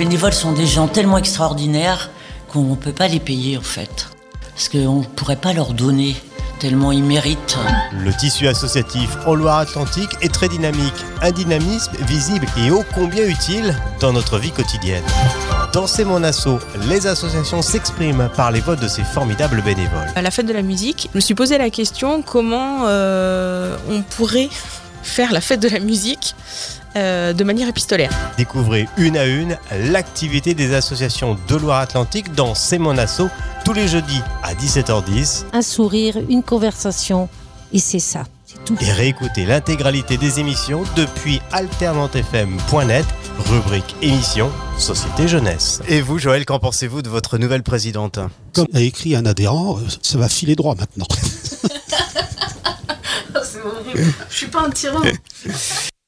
bénévoles sont des gens tellement extraordinaires qu'on ne peut pas les payer en fait. Parce qu'on ne pourrait pas leur donner tellement ils méritent. Le tissu associatif en Loire-Atlantique est très dynamique, un dynamisme visible et ô combien utile dans notre vie quotidienne. Dans C'est mon asso, les associations s'expriment par les votes de ces formidables bénévoles. À la fête de la musique, je me suis posé la question comment on pourrait faire la fête de la musique de manière épistolaire. Découvrez une à une l'activité des associations de Loire-Atlantique dans C'est mon asso tous les jeudis à 17h10. Un sourire, une conversation, et c'est ça, c'est tout. Et réécoutez l'intégralité des émissions depuis alternantefm.net, rubrique émission Société Jeunesse. Et vous, Joël, qu'en pensez-vous de votre nouvelle présidente ? Comme a écrit un adhérent, ça va filer droit maintenant. C'est horrible. Je suis pas un tyran.